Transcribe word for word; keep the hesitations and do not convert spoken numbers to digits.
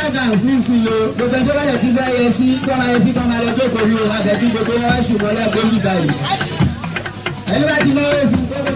grounds ní ìsìn o gbogbo ẹjọ́ bá lè ti fẹ́ yẹ sí kọ́ máa yẹ sí kọ́ máa lọ jókòó ní o àbẹ̀tí gbogbo wọn ṣùgbọ́n lẹ́gbẹ̀ẹ́ nígbà yìí. ẹni bá ti náwó fún gbogbo